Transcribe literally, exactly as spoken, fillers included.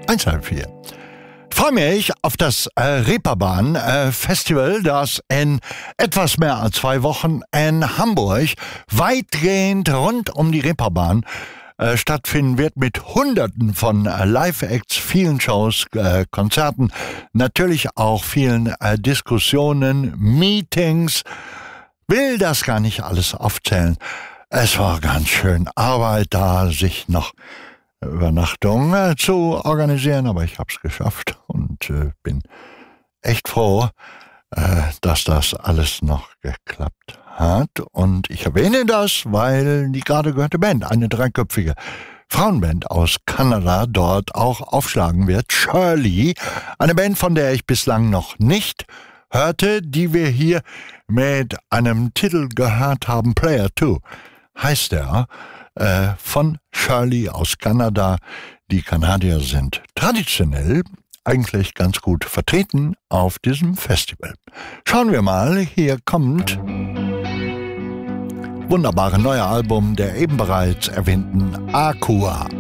eins halb vier. Ich freue mich auf das äh, Reeperbahn-Festival, äh, das in etwas mehr als zwei Wochen in Hamburg weitgehend rund um die Reeperbahn äh, stattfinden wird, mit Hunderten von äh, Live-Acts, vielen Shows, äh, Konzerten, natürlich auch vielen äh, Diskussionen, Meetings. Will das gar nicht alles aufzählen. Es war ganz schön Arbeit da, sich noch Übernachtung äh, zu organisieren, aber ich habe es geschafft und äh, bin echt froh, äh, dass das alles noch geklappt hat. Und ich erwähne das, weil die gerade gehörte Band, eine dreiköpfige Frauenband aus Kanada, dort auch aufschlagen wird. Shirley, eine Band, von der ich bislang noch nicht hörte, die wir hier mit einem Titel gehört haben. Player zwei heißt er, äh, von Shirley aus Kanada. Die Kanadier sind traditionell eigentlich ganz gut vertreten auf diesem Festival. Schauen wir mal, hier kommt wunderbare neue Album der eben bereits erwähnten Aqua.